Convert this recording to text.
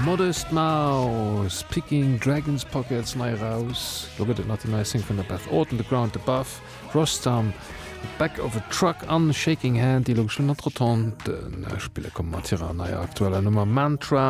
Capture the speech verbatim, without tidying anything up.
Modest Mouse, Picking Dragons Pockets neu raus. Look at not die neue Sing von der Beth Orton, The Ground Above, Rostam, Back of a Truck an, Shaking Hand, die Lung schon not roton, den äh, Spieler kommen Matira, neue aktuelle Nummer Mantra.